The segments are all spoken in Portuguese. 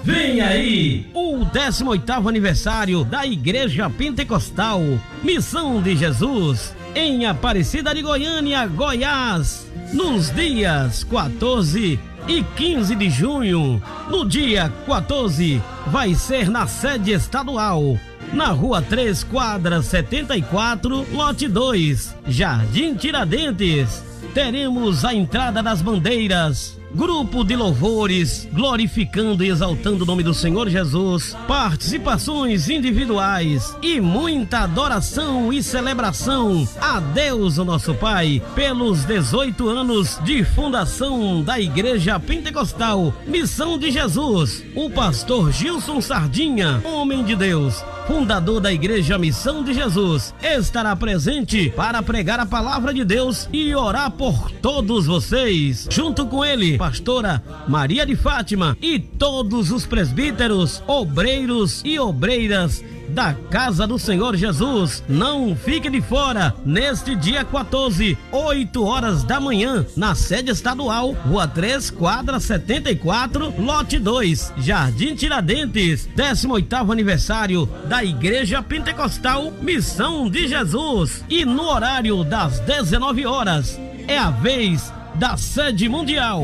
Vem aí o 18º aniversário da Igreja Pentecostal Missão de Jesus em Aparecida de Goiânia, Goiás, nos dias 14 e 15 de junho. No dia 14 vai ser na sede estadual, na Rua 3, quadra 74, lote 2, Jardim Tiradentes. Teremos a entrada das bandeiras, grupo de louvores, glorificando e exaltando o nome do Senhor Jesus, participações individuais e muita adoração e celebração a Deus, o nosso Pai, pelos 18 anos de fundação da Igreja Pentecostal Missão de Jesus. O pastor Gilson Sardinha, homem de Deus, fundador da Igreja Missão de Jesus, estará presente para pregar a palavra de Deus e orar por todos vocês. Junto com ele, pastora Maria de Fátima e todos os presbíteros, obreiros e obreiras da Casa do Senhor Jesus. Não fique de fora neste dia 14, 8 horas da manhã, na sede estadual, Rua 3, quadra 74, lote 2, Jardim Tiradentes. 18º aniversário da Igreja Pentecostal Missão de Jesus. E no horário das 19 horas é a vez da sede mundial,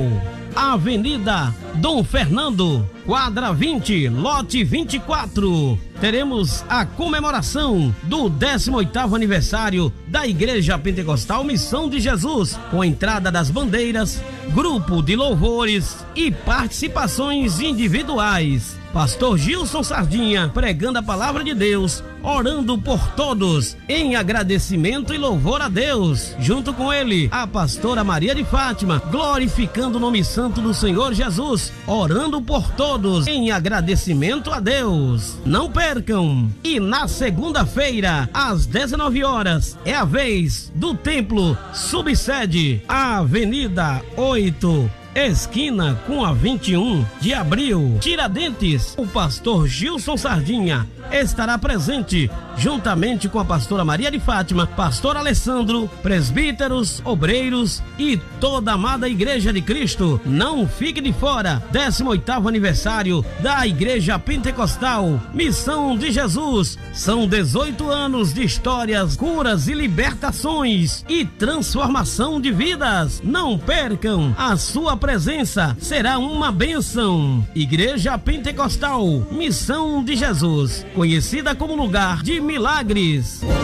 Avenida Dom Fernando, quadra 20, lote 24. Teremos a comemoração do 18º aniversário da Igreja Pentecostal Missão de Jesus, com entrada das bandeiras, grupo de louvores e participações individuais. Pastor Gilson Sardinha pregando a palavra de Deus, orando por todos, em agradecimento e louvor a Deus. Junto com ele, a pastora Maria de Fátima, glorificando o nome santo do Senhor Jesus, orando por todos, em agradecimento a Deus. Não percam! E na segunda-feira, às 19 horas, é a vez do templo subsede, Avenida 8, esquina com a 21 de abril, Tiradentes. O pastor Gilson Sardinha estará presente, juntamente com a pastora Maria de Fátima, pastor Alessandro, presbíteros, obreiros e toda a amada Igreja de Cristo. Não fique de fora. 18º aniversário da Igreja Pentecostal Missão de Jesus. São 18 anos de histórias, curas e libertações e transformação de vidas. Não percam, a sua presença será uma bênção. Igreja Pentecostal Missão de Jesus, conhecida como lugar de milagres.